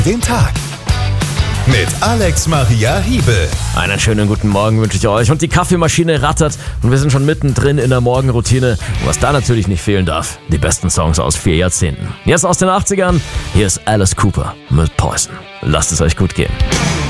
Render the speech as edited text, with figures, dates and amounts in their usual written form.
Den Tag mit Alex Maria Hiebel. Einen schönen guten Morgen wünsche ich euch. Und die Kaffeemaschine rattert und wir sind schon mittendrin in der Morgenroutine. Und was da natürlich nicht fehlen darf, die besten Songs aus 4 Jahrzehnten. Jetzt aus den 80ern, hier ist Alice Cooper mit Poison. Lasst es euch gut gehen.